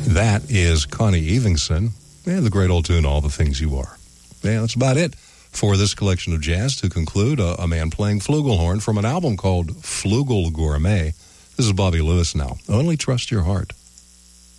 That is Connie Evingson and the great old tune, All the Things You Are. Yeah, that's about it for this collection of jazz. To conclude, a man playing flugelhorn from an album called Flugel Gourmet. This is Bobby Lewis now. Only Trust Your Heart.